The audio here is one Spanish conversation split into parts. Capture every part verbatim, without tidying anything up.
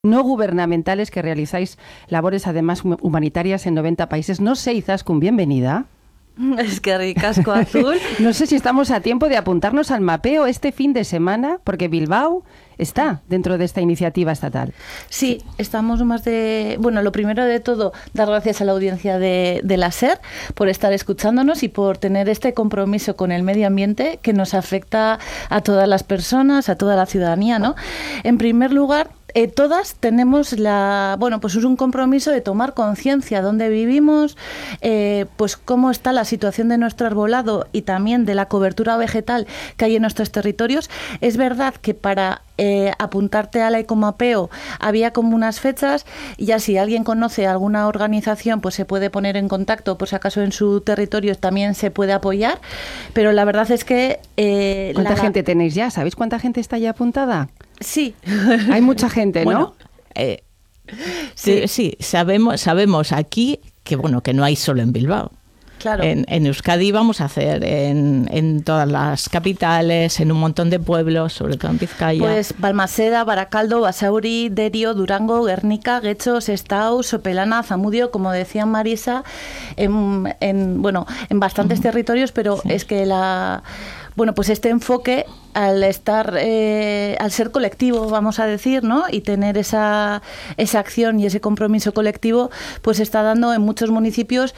no gubernamentales que realizáis labores además humanitarias en noventa países. No sé, Izaskun, bienvenida. Es que ricasco azul. No sé si estamos a tiempo de apuntarnos al mapeo este fin de semana, porque Bilbao está dentro de esta iniciativa estatal. Sí, estamos más de... Bueno, lo primero de todo, dar gracias a la audiencia de, de la SER por estar escuchándonos y por tener este compromiso con el medio ambiente que nos afecta a todas las personas, a toda la ciudadanía, ¿no? En primer lugar, Eh, todas tenemos la, bueno, pues es un compromiso de tomar conciencia dónde vivimos, eh, pues cómo está la situación de nuestro arbolado y también de la cobertura vegetal que hay en nuestros territorios. Es verdad que para eh, apuntarte al ecomapeo había como unas fechas, y ya si alguien conoce alguna organización, pues se puede poner en contacto, por si acaso en su territorio también se puede apoyar, pero la verdad es que... Eh, ¿Cuánta la... gente tenéis ya? ¿Sabéis cuánta gente está ya apuntada? Sí. Hay mucha gente, ¿no? Bueno, eh, sí, sí, sabemos, sabemos aquí que bueno que no hay solo en Bilbao. Claro. En, en Euskadi vamos a hacer en, en todas las capitales, en un montón de pueblos, sobre todo en Vizcaya. Pues Balmaseda, Barakaldo, Basauri, Derio, Durango, Guernica, Getxo, Sestao, Sopelana, Zamudio, como decía Marisa, en, en bueno, en bastantes uh-huh. territorios, pero sí. es que la bueno, pues este enfoque al estar, eh, al ser colectivo, vamos a decir, ¿no? Y tener esa, esa acción y ese compromiso colectivo, pues se está dando en muchos municipios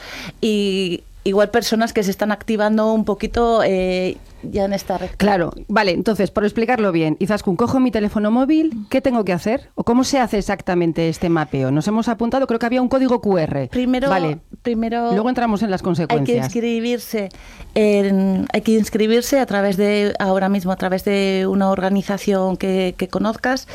y igual personas que se están activando un poquito eh, ya en esta red. Claro, vale, entonces, por explicarlo bien, Izaskun, cojo mi teléfono móvil, ¿qué tengo que hacer? ¿O cómo se hace exactamente este mapeo? Nos hemos apuntado, creo que había un código cu erre. Primero, vale. primero luego entramos en las consecuencias. Hay que inscribirse, en, hay que inscribirse a través de, ahora mismo, a través de una organización que, que conozcas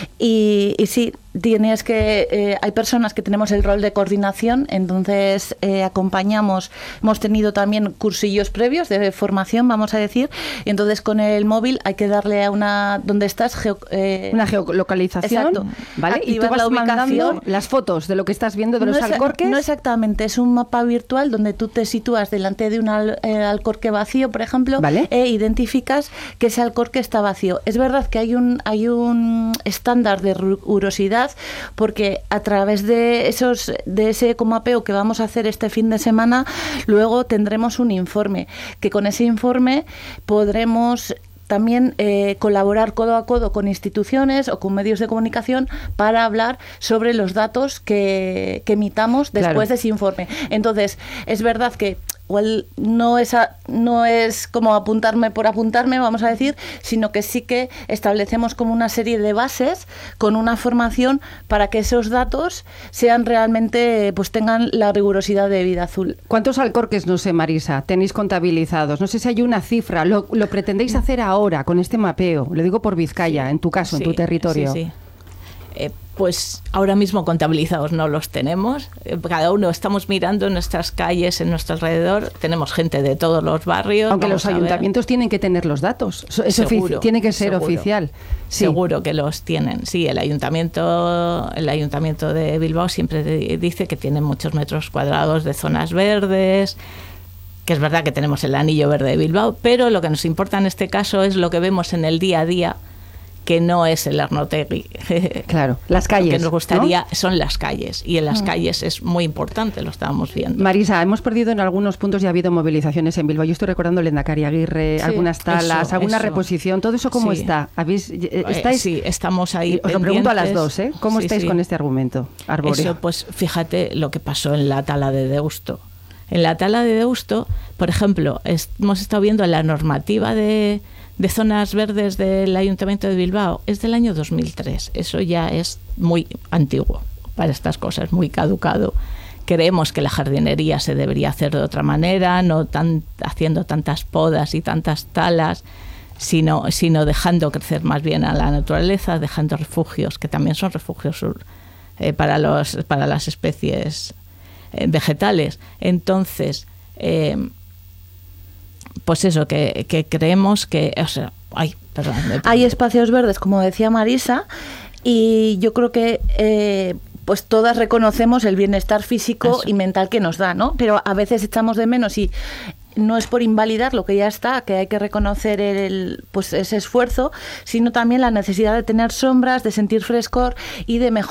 y, y sí, tienes que, eh, hay personas que tenemos el rol de coordinación, entonces eh, acompañamos, hemos tenido también cursillos previos de formación, vamos a decir, y entonces con el móvil hay que darle a una, donde estás, geo, eh, una geolocalización, exacto, ¿vale? Y tú vas la mandando las fotos de lo que estás viendo de no los es, alcorques. No exactamente, es un mapa virtual donde tú te sitúas delante de un al, eh, alcorque vacío, por ejemplo, ¿vale? e identificas que ese alcorque está vacío. Es verdad que hay un, hay un estándar de rigurosidad, porque a través de esos de ese ecomapeo que vamos a hacer este fin de semana, luego tendremos un informe, que con ese informe podremos también eh, colaborar codo a codo con instituciones o con medios de comunicación para hablar sobre los datos que, que emitamos después claro. de ese informe. Entonces, es verdad que igual no es, a, no es como apuntarme por apuntarme, vamos a decir, sino que sí que establecemos como una serie de bases con una formación para que esos datos sean realmente, pues tengan la rigurosidad de Vida Azul. ¿Cuántos alcorques, no sé, Marisa, tenéis contabilizados? No sé si hay una cifra, lo, lo pretendéis hacer ahora con este mapeo, lo digo por Vizcaya, sí, en tu caso, sí, en tu territorio. Sí, sí. Eh, pues ahora mismo contabilizados no los tenemos. Cada uno estamos mirando en nuestras calles, en nuestro alrededor. Tenemos gente de todos los barrios. Aunque los ayuntamientos tienen que tener los datos. Es seguro, tiene que ser seguro, oficial. Sí. Seguro que los tienen. Sí, el ayuntamiento, el ayuntamiento de Bilbao siempre dice que tiene muchos metros cuadrados de zonas verdes, que es verdad que tenemos el anillo verde de Bilbao, pero lo que nos importa en este caso es lo que vemos en el día a día, que no es el Arnotegui. Claro, las calles. Lo que nos gustaría ¿no? son las calles, y en las mm. calles es muy importante, lo estábamos viendo. Marisa, hemos perdido en algunos puntos y ha habido movilizaciones en Bilbao. Yo estoy recordando el Endacari Aguirre, sí, algunas talas, eso, alguna eso. reposición, ¿todo eso cómo sí. está? ¿Habéis, estáis, eh, sí, estamos ahí. Os lo pregunto a las dos, ¿eh? ¿Cómo sí, estáis sí. con este argumento arbóreo? Eso, pues fíjate lo que pasó en la tala de Deusto. En la tala de Deusto, por ejemplo, es, hemos estado viendo la normativa de... de zonas verdes del Ayuntamiento de Bilbao, es del año dos mil tres. Eso ya es muy antiguo para estas cosas, muy caducado. Creemos que la jardinería se debería hacer de otra manera, no tan, haciendo tantas podas y tantas talas, sino, sino dejando crecer más bien a la naturaleza, dejando refugios, que también son refugios eh, para, los, para las especies eh, vegetales. Entonces... Eh, pues eso, que, que creemos que... O sea, ay, perdón, hay espacios verdes, como decía Marisa, y yo creo que... Eh, pues todas reconocemos el bienestar físico eso. y mental que nos da, ¿no? Pero a veces echamos de menos y no es por invalidar lo que ya está, que hay que reconocer el, pues ese esfuerzo, sino también la necesidad de tener sombras, de sentir frescor y de mejorar